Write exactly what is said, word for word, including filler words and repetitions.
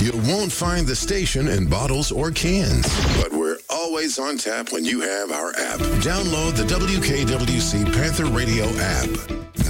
You won't find the station in bottles or cans, but we're always on tap when you have our app. Download the W K W C Panther Radio app.